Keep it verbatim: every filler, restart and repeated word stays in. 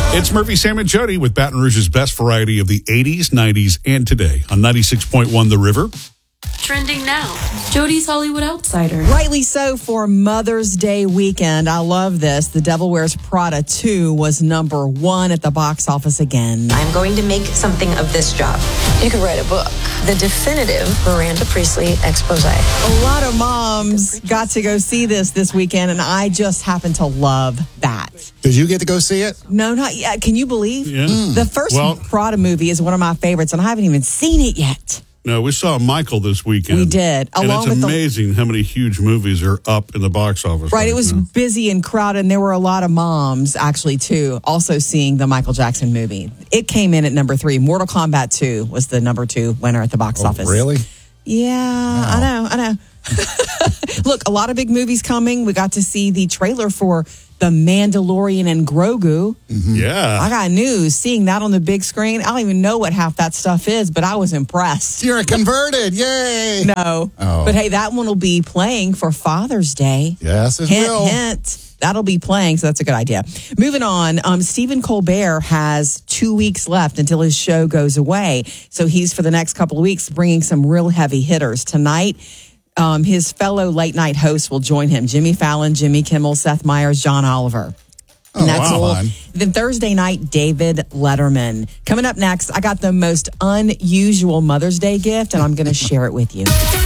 It's Murphy, Sam, and Jody with Baton Rouge's best variety of the eighties, nineties, and today on ninety-six point one The River. Trending now. Jody's Hollywood Outsider. Rightly so for Mother's Day weekend. I love this. The Devil Wears Prada two was number one at the box office again. I'm going to make something of this job. You could write a book. The definitive Miranda Priestley expose. A lot of moms got to go see this this weekend, and I just happen to love that. Did you get to go see it? No, not yet. Can you believe? Yeah. Mm. The first Well, Prada movie is one of my favorites, and I haven't even seen it yet. No, we saw Michael this weekend. We did, And along it's with the- amazing how many huge movies are up in the box office. Right, it was now. busy and crowded, and there were a lot of moms, actually, too, also seeing the Michael Jackson movie. It came in at number three. Mortal Kombat two was the number two winner at the box Oh, office. really? Yeah, I know, I know. Look, a lot of big movies coming. We got to see the trailer for The Mandalorian and Grogu. Yeah. I got news. Seeing that on the big screen, I don't even know what half that stuff is, but I was impressed. You're converted. Yay. No. Oh. But hey, that one will be playing for Father's Day. Yes, it Hint, will. hint. That'll be playing, so that's a good idea. Moving on, um, Stephen Colbert has two weeks left until his show goes away. So he's, for the next couple of weeks, bringing some real heavy hitters. Tonight, um, his fellow late-night hosts will join him. Jimmy Fallon, Jimmy Kimmel, Seth Meyers, John Oliver. Oh, And that's wow. all. Then Thursday night, David Letterman. Coming up next, I got the most unusual Mother's Day gift, and I'm going to share it with you.